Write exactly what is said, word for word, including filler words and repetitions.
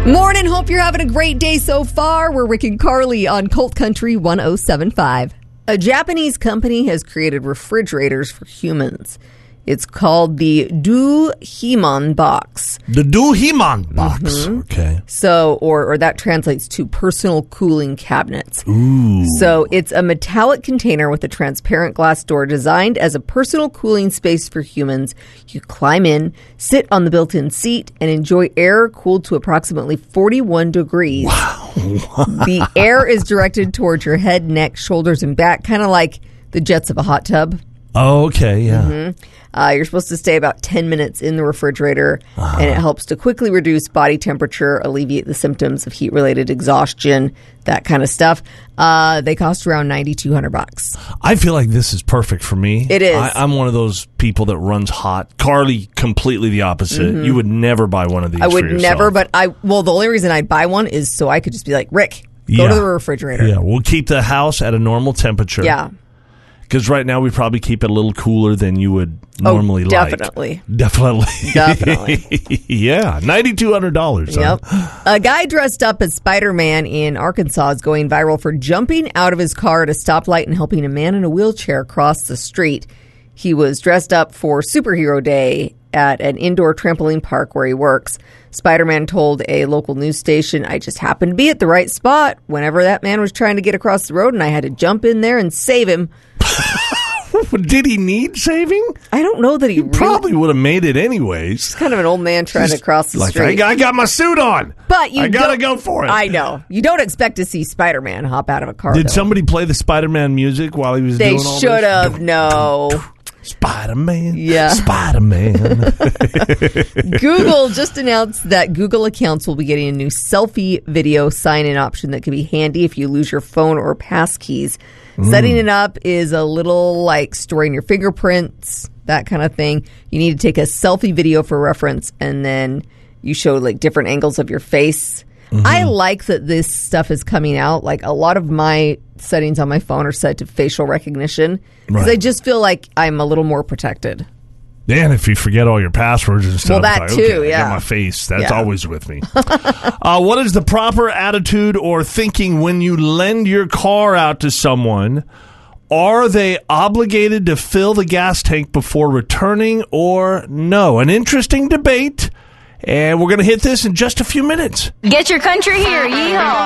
Morning, hope you're having a great day so far. We're Rick and Carly on Colt Country one oh seven point five. A Japanese company has created refrigerators for humans. It's called the Do-Himon box. The Do-Himon box. Mm-hmm. Okay. So, or, or that translates to personal cooling cabinets. Ooh. So it's a metallic container with a transparent glass door designed as a personal cooling space for humans. You climb in, sit on the built-in seat, and enjoy air cooled to approximately forty-one degrees. Wow. The air is directed towards your head, neck, shoulders, and back, kind of like the jets of a hot tub. Oh, okay, yeah. Mm-hmm. Uh, you're supposed to stay about ten minutes in the refrigerator, uh-huh. and it helps to quickly reduce body temperature, alleviate the symptoms of heat-related exhaustion, that kind of stuff. Uh, they cost around nine thousand two hundred bucks. I feel like this is perfect for me. It is. I, I'm one of those people that runs hot. Carly, completely the opposite. Mm-hmm. You would never buy one of these I would for yourself. never, but I, well, the only reason I'd buy one is so I could just be like, Rick, go yeah. to the refrigerator. Yeah, we'll keep the house at a normal temperature. Yeah. Because right now we probably keep it a little cooler than you would normally oh, definitely. like. Definitely. Definitely. Yeah, nine thousand two hundred dollars. Yep. Huh? A guy dressed up as Spider-Man in Arkansas is going viral for jumping out of his car at a stoplight and helping a man in a wheelchair cross the street. He was dressed up for Superhero Day at an indoor trampoline park where he works. Spider-Man told a local news station, I just happened to be at the right spot whenever that man was trying to get across the road, and I had to jump in there and save him. Did he need saving? I don't know that he, he really, probably would have made it anyways. He's kind of an old man trying Just to cross the like, street. I, I got my suit on. But you I gotta don't- go for it. I know. You don't expect to see Spider-Man hop out of a car. Did though. somebody play the Spider-Man music while he was They doing all this? should have. No. Spider-Man. Yeah. Spider-Man. Google just announced that Google accounts will be getting a new selfie video sign-in option that can be handy if you lose your phone or passkeys. Mm. Setting it up is a little like storing your fingerprints, that kind of thing. You need to take a selfie video for reference, and then you show like different angles of your face. Mm-hmm. I like that this stuff is coming out. Like a lot of my settings on my phone are set to facial recognition because right. I just feel like I'm a little more protected. And if you forget all your passwords and stuff, well, that like, too, okay, yeah. I got my face. That's yeah. always with me. uh, what is the proper attitude or thinking when you lend your car out to someone? Are they obligated to fill the gas tank before returning or no? An interesting debate, and we're going to hit this in just a few minutes. Get your country here. Yeehaw.